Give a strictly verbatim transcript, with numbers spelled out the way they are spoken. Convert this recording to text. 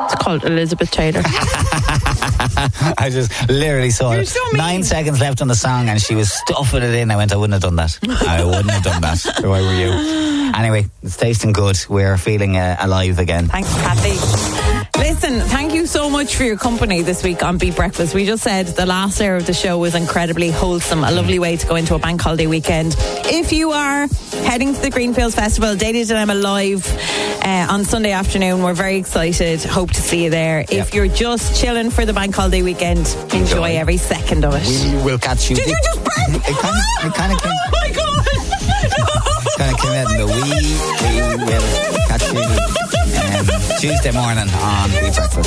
It's called Elizabeth Taylor. I just literally saw You're it. so mean. Nine seconds left on the song and she was stuffing it in. I went, I wouldn't have done that. I wouldn't have done that if I were you. Anyway, it's tasting good. We're feeling uh, alive again. Thanks, Kathy. Listen, thank you so much for your company this week on Beat Breakfast. We just said the last hour of the show was incredibly wholesome, a lovely way to go into a bank holiday weekend. If you are heading to the Greenfields Festival, Daily Dilemma live uh, on Sunday afternoon, we're very excited. Hope to see you there. Yep. If you're just chilling for the bank holiday weekend, enjoy, enjoy every second of it. We will catch you. Did you just burp? It kind of, it kind of came. Oh my God! It kind of came out in the wee, we will catch you um, Tuesday morning on Beat Breakfast.